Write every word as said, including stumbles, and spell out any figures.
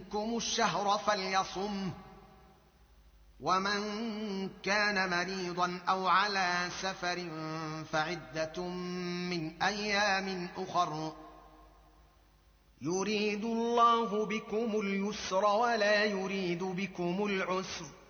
منكم الشهر فليصمه، ومن كان مريضا أو على سفر فعدة من أيام أخر، يريد الله بكم اليسر ولا يريد بكم العسر،